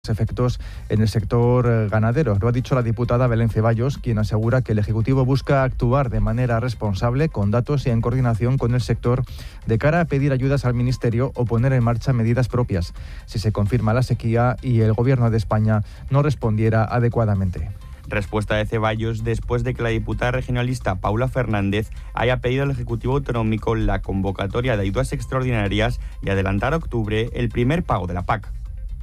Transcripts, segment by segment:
efectos en el sector ganadero. Lo ha dicho la diputada Belén Ceballos, quien asegura que el Ejecutivo busca actuar de manera responsable, con datos y en coordinación con el sector, de cara a pedir ayudas al Ministerio o poner en marcha medidas propias si se confirma la sequía y el Gobierno de España no respondiera adecuadamente. Respuesta de Ceballos después de que la diputada regionalista Paula Fernández haya pedido al Ejecutivo Autonómico la convocatoria de ayudas extraordinarias y adelantar a octubre el primer pago de la PAC.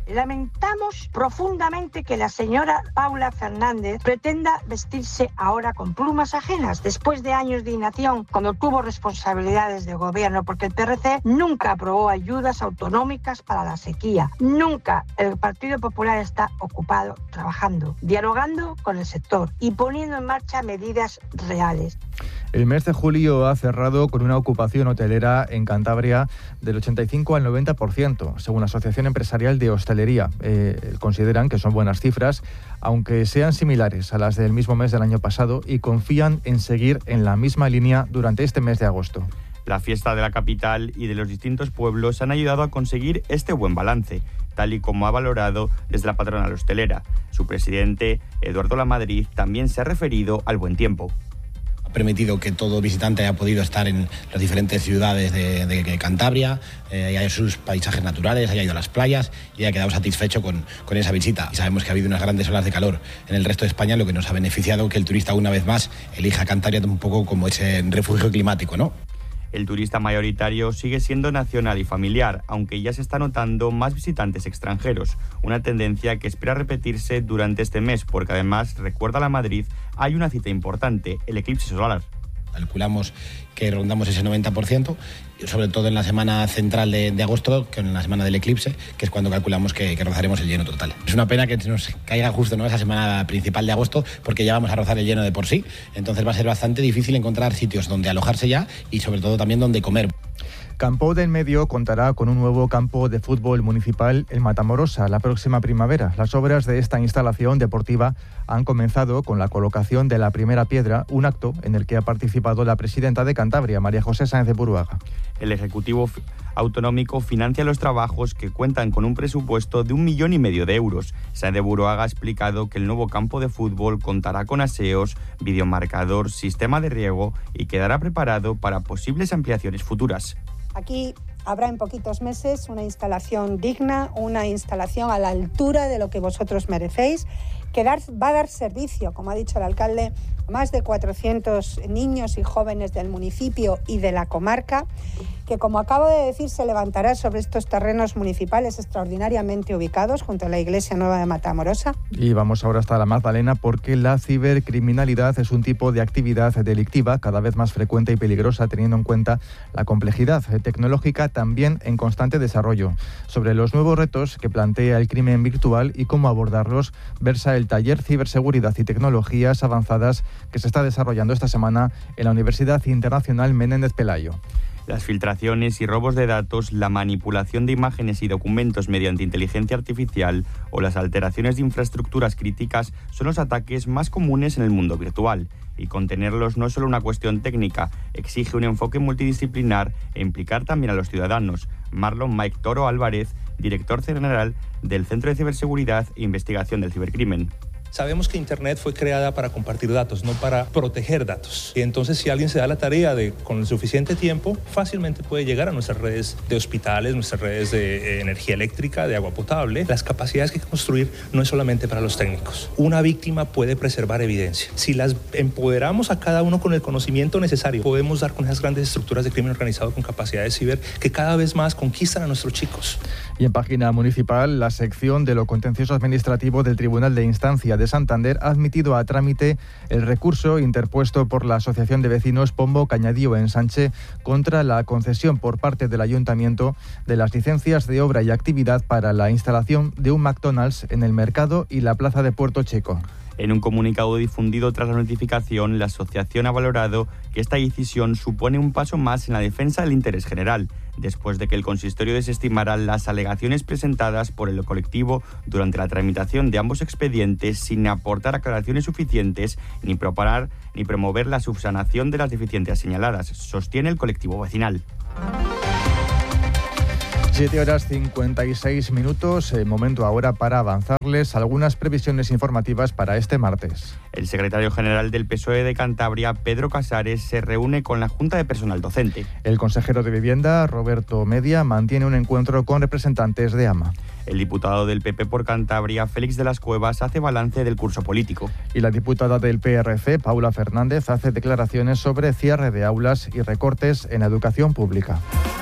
Lamentamos profundamente que la señora Paula Fernández pretenda vestirse ahora con plumas ajenas, después de años de inacción, cuando tuvo responsabilidades de gobierno, porque el PRC nunca aprobó ayudas autonómicas para la sequía. Nunca. El Partido Popular está ocupado, trabajando, dialogando con el sector y poniendo en marcha medidas reales. El mes de julio ha cerrado con una ocupación hotelera en Cantabria del 85 al 90%, según la Asociación Empresarial de Hostelería. Consideran que son buenas cifras, aunque sean similares a las del mismo mes del año pasado, y confían en seguir en la misma línea durante este mes de agosto. La fiesta de la capital y de los distintos pueblos han ayudado a conseguir este buen balance, tal y como ha valorado desde la patronal hostelera. Su presidente, Eduardo Lamadrid, también se ha referido al buen tiempo. Ha permitido que todo visitante haya podido estar en las diferentes ciudades de Cantabria, haya sus paisajes naturales, haya ido a las playas y haya quedado satisfecho con esa visita. Y sabemos que ha habido unas grandes olas de calor en el resto de España, lo que nos ha beneficiado que el turista una vez más elija Cantabria un poco como ese refugio climático, ¿no? El turista mayoritario sigue siendo nacional y familiar, aunque ya se está notando más visitantes extranjeros, una tendencia que espera repetirse durante este mes, porque además, recuerda Lamadrid, hay una cita importante, el eclipse solar. Calculamos que rondamos ese 90%, sobre todo en la semana central de agosto, que en la semana del eclipse, que es cuando calculamos que rozaremos el lleno total. Es una pena que nos caiga justo, ¿no?, esa semana principal de agosto, porque ya vamos a rozar el lleno de por sí. Entonces va a ser bastante difícil encontrar sitios donde alojarse ya y sobre todo también donde comer. Campo del Medio contará con un nuevo campo de fútbol municipal en Matamorosa la próxima primavera. Las obras de esta instalación deportiva han comenzado con la colocación de la primera piedra, un acto en el que ha participado la presidenta de Cantabria, María José Sáenz de Buruaga. El Ejecutivo Autonómico financia los trabajos, que cuentan con un presupuesto de 1,5 millones de euros. Sáenz de Buruaga ha explicado que el nuevo campo de fútbol contará con aseos, videomarcador, sistema de riego y quedará preparado para posibles ampliaciones futuras. Aquí habrá en poquitos meses una instalación digna, una instalación a la altura de lo que vosotros merecéis, que va a dar servicio, como ha dicho el alcalde, a más de 400 niños y jóvenes del municipio y de la comarca, que, como acabo de decir, se levantará sobre estos terrenos municipales extraordinariamente ubicados junto a la Iglesia Nueva de Matamorosa. Y vamos ahora hasta la Magdalena, porque la cibercriminalidad es un tipo de actividad delictiva cada vez más frecuente y peligrosa, teniendo en cuenta la complejidad tecnológica también en constante desarrollo. Sobre los nuevos retos que plantea el crimen virtual y cómo abordarlos, versa el taller Ciberseguridad y Tecnologías Avanzadas que se está desarrollando esta semana en la Universidad Internacional Menéndez Pelayo. Las filtraciones y robos de datos, la manipulación de imágenes y documentos mediante inteligencia artificial o las alteraciones de infraestructuras críticas son los ataques más comunes en el mundo virtual. Y contenerlos no es solo una cuestión técnica, exige un enfoque multidisciplinar e implicar también a los ciudadanos. Marlon Mike Toro Álvarez, director general del Centro de Ciberseguridad e Investigación del Cibercrimen. Sabemos que Internet fue creada para compartir datos, no para proteger datos. Y entonces, si alguien se da la tarea de, con el suficiente tiempo, fácilmente puede llegar a nuestras redes de hospitales, nuestras redes de energía eléctrica, de agua potable. Las capacidades que hay que construir no es solamente para los técnicos. Una víctima puede preservar evidencia. Si las empoderamos a cada uno con el conocimiento necesario, podemos dar con esas grandes estructuras de crimen organizado con capacidades ciber que cada vez más conquistan a nuestros chicos. Y en página municipal, la sección de lo contencioso administrativo del Tribunal de Instancia de Santander ha admitido a trámite el recurso interpuesto por la Asociación de Vecinos Pombo Cañadío Ensanche contra la concesión por parte del Ayuntamiento de las licencias de obra y actividad para la instalación de un McDonald's en el mercado y la plaza de Puerto Checo. En un comunicado difundido tras la notificación, la asociación ha valorado que esta decisión supone un paso más en la defensa del interés general, después de que el consistorio desestimara las alegaciones presentadas por el colectivo durante la tramitación de ambos expedientes sin aportar aclaraciones suficientes ni preparar ni promover la subsanación de las deficiencias señaladas, sostiene el colectivo vecinal. 7:56, momento ahora para avanzarles algunas previsiones informativas para este martes. El secretario general del PSOE de Cantabria, Pedro Casares, se reúne con la Junta de Personal Docente. El consejero de Vivienda, Roberto Media, mantiene un encuentro con representantes de AMA. El diputado del PP por Cantabria, Félix de las Cuevas, hace balance del curso político. Y la diputada del PRC, Paula Fernández, hace declaraciones sobre cierre de aulas y recortes en la educación pública.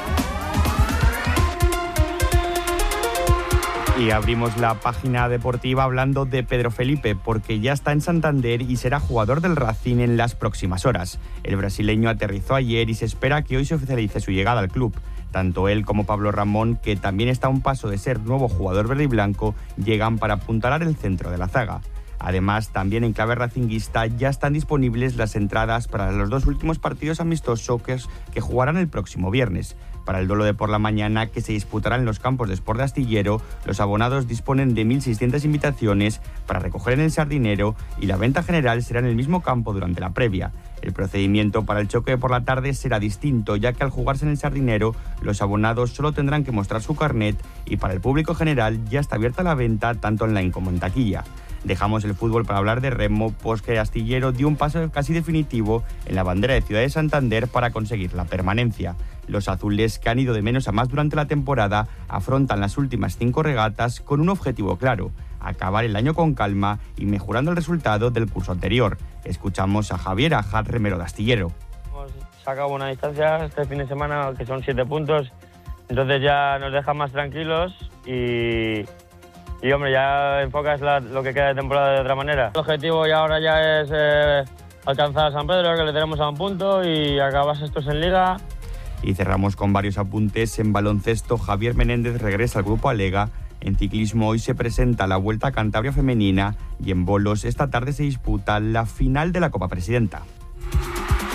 Y abrimos la página deportiva hablando de Pedro Felipe, porque ya está en Santander y será jugador del Racing en las próximas horas. El brasileño aterrizó ayer y se espera que hoy se oficialice su llegada al club. Tanto él como Pablo Ramón, que también está a un paso de ser nuevo jugador verde y blanco, llegan para apuntalar el centro de la zaga. Además, también en clave racinguista ya están disponibles las entradas para los 2 últimos partidos amistosos que jugarán el próximo viernes. Para el duelo de por la mañana, que se disputará en los campos de Sport de Astillero, los abonados disponen de 1.600 invitaciones para recoger en el Sardinero y la venta general será en el mismo campo durante la previa. El procedimiento para el choque de por la tarde será distinto, ya que al jugarse en el Sardinero, los abonados solo tendrán que mostrar su carnet y para el público general ya está abierta la venta tanto online como en taquilla. Dejamos el fútbol para hablar de remo, pues que Astillero dio un paso casi definitivo en la bandera de Ciudad de Santander para conseguir la permanencia. Los azules, que han ido de menos a más durante la temporada, afrontan las últimas 5 regatas con un objetivo claro: acabar el año con calma y mejorando el resultado del curso anterior. Escuchamos a Javier Ajad, remero de Astillero. Hemos sacado una distancia este fin de semana que son 7 puntos, entonces ya nos deja más tranquilos y hombre, ya enfocas lo que queda de temporada de otra manera. El objetivo ya ahora ya es alcanzar a San Pedro, que le tenemos a un punto, y acabas estos en Liga. Y cerramos con varios apuntes. En baloncesto, Javier Menéndez regresa al Grupo Alega. En ciclismo, hoy se presenta la Vuelta a Cantabria femenina y en bolos esta tarde se disputa la final de la Copa Presidenta.